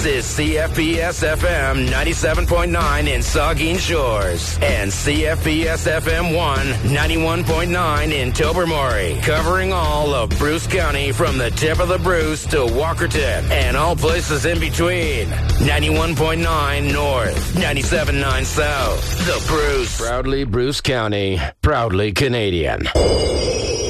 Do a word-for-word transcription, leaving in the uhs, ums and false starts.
This is C F P S F M ninety-seven point nine in Saugeen Shores and C F P S F M one ninety-one point nine in Tobermory, covering all of Bruce County from the tip of the Bruce to Walkerton and all places in between. ninety-one point nine North, ninety-seven point nine South. The Bruce. Proudly Bruce County, proudly Canadian.